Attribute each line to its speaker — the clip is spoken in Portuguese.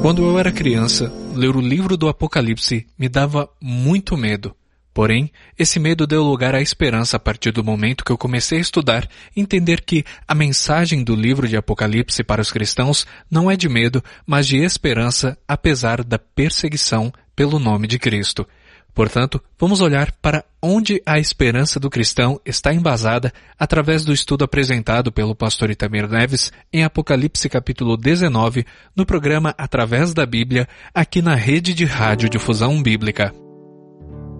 Speaker 1: Quando eu era criança, ler o livro do Apocalipse me dava muito medo. Porém, esse medo deu lugar à esperança a partir do momento que eu comecei a estudar e entender que a mensagem do livro de Apocalipse para os cristãos não é de medo, mas de esperança, apesar da perseguição pelo nome de Cristo. Portanto, vamos olhar para onde a esperança do cristão está embasada através do estudo apresentado pelo pastor Itamir Neves em Apocalipse capítulo 19, no programa Através da Bíblia, aqui na Rede de Rádio Difusão Bíblica.